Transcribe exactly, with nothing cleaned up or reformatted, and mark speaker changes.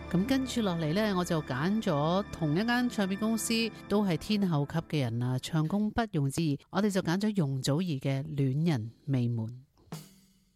Speaker 1: 咁跟住落嚟呢，我就揀咗同一間唱片公司都係天后級嘅人啊，唱功不容置疑，我哋就揀咗容祖兒嘅《戀人未滿》。